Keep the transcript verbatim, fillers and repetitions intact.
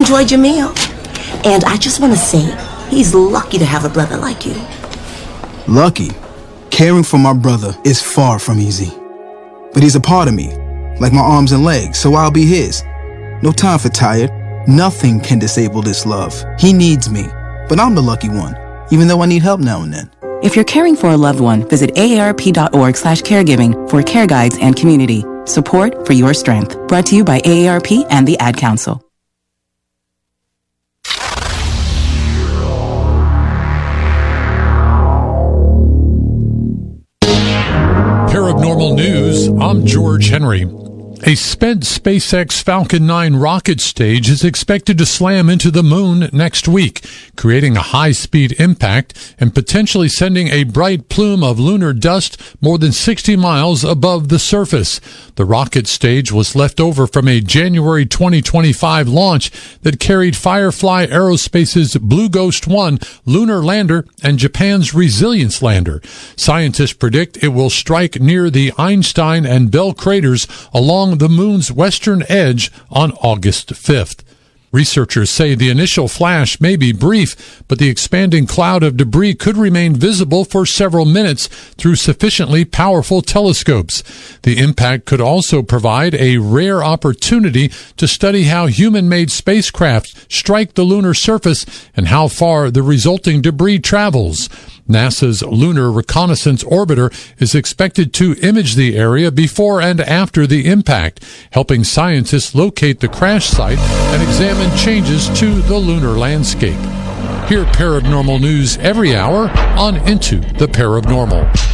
enjoyed your meal. And I just want to say, he's lucky to have a brother like you. Lucky? Caring for my brother is far from easy. But he's a part of me, like my arms and legs, so I'll be his. No time for tired. Nothing can disable this love. He needs me, but I'm the lucky one, even though I need help now and then. If you're caring for a loved one, visit aarp.org slash caregiving for care guides and community. Support for your strength. Brought to you by A A R P and the Ad Council. Paranormal News, I'm George Henry. A spent SpaceX Falcon nine rocket stage is expected to slam into the moon next week, creating a high-speed impact and potentially sending a bright plume of lunar dust more than sixty miles above the surface. The rocket stage was left over from a January twenty twenty-five launch that carried Firefly Aerospace's Blue Ghost one lunar lander and Japan's Resilience lander. Scientists predict it will strike near the Einstein and Bell craters along the moon's western edge on August fifth. Researchers say the initial flash may be brief, but the expanding cloud of debris could remain visible for several minutes through sufficiently powerful telescopes. The impact could also provide a rare opportunity to study how human-made spacecraft strike the lunar surface and how far the resulting debris travels. NASA's Lunar Reconnaissance Orbiter is expected to image the area before and after the impact, helping scientists locate the crash site and examine changes to the lunar landscape. Hear Paranormal News every hour on Into the Paranormal.